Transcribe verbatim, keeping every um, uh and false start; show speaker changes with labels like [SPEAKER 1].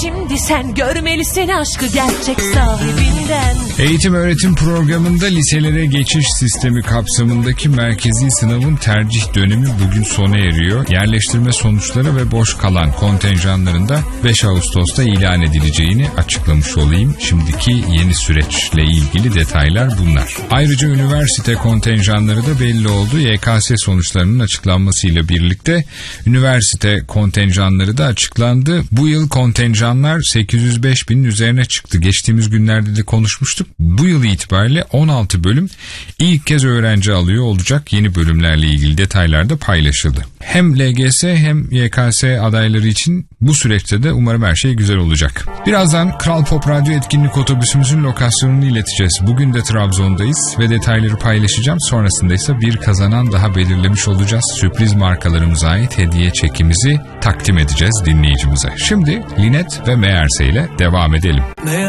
[SPEAKER 1] şimdi sen görmelisin aşkı gerçek sahibinden.
[SPEAKER 2] Eğitim öğretim programında liselere geçiş sistemi kapsamındaki merkezi sınavın tercih dönemi bugün sona eriyor. Yerleştirme sonuçları ve boş kalan kontenjanların da beş Ağustos'ta ilan edileceğini açıklamış olayım. Şimdiki yeni süreçle ilgili detaylar bunlar. Ayrıca üniversite kontenjanları da belli oldu. Y K S sonuçlarının açıklanmasıyla birlikte üniversite kontenjanları da açıklandı. Bu yıl kontenjanlar sekiz yüz beş binin üzerine çıktı. Geçtiğimiz günlerde de konuşmuştuk. Bu yıl itibariyle on altı bölüm ilk kez öğrenci alıyor olacak. Yeni bölümlerle ilgili detaylar da paylaşıldı. Hem L G S hem Y K S adayları için bu süreçte de umarım her şey güzel olacak. Birazdan Kral Pop Radyo etkinlik otobüsümüzün lokasyonunu ileteceğiz. Bugün de Trabzon'dayız ve detayları paylaşacağım. Sonrasında ise bir kazanan daha belirlemiş olacağız. Sürpriz markalarımıza ait hediye çekimizi takdim edeceğiz dinleyicimize. Şimdi Linet ve Meğerse ile devam edelim.